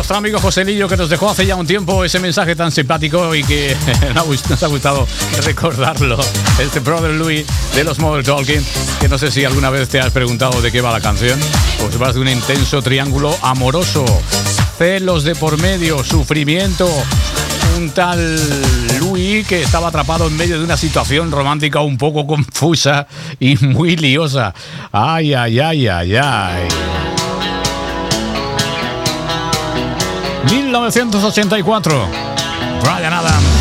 nuestro amigo Joselillo, que nos dejó hace ya un tiempo ese mensaje tan simpático y que nos ha gustado recordarlo. Este Brother Louis de los Modern Talking, que no sé si alguna vez te has preguntado de qué va la canción. Pues va de un intenso triángulo amoroso, celos de por medio, sufrimiento. Un tal Louis que estaba atrapado en medio de una situación romántica un poco confusa y muy liosa. Ay, ay, ay, ay, ay. 1984, Bryan Adams.